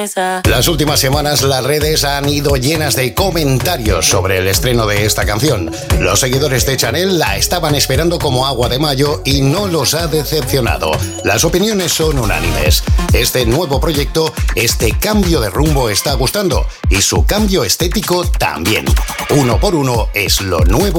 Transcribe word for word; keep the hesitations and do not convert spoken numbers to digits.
Las últimas semanas las redes han ido llenas de comentarios sobre el estreno de esta canción. Los seguidores de Chanel la estaban esperando como agua de mayo y no los ha decepcionado. Las opiniones son unánimes. Este nuevo proyecto, este cambio de rumbo está gustando y su cambio estético también. Uno por uno es lo nuevo